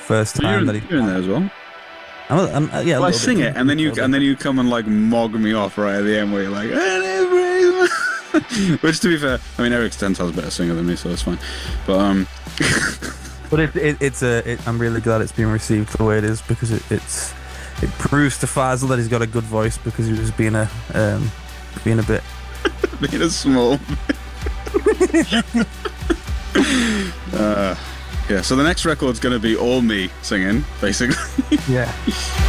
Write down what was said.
first You're time in, that he. you're in there as well. Yeah, a Well, I little sing bit. it, and then you come and like mog me off right at the end, where you're like, which to be fair, I mean Eric Stental's a better singer than me, so it's fine. But But I'm really glad it's been received the way it is because it proves to Faisal that he's got a good voice because he was being a bit being a small. Yeah. So the next record's going to be all me singing, basically. yeah.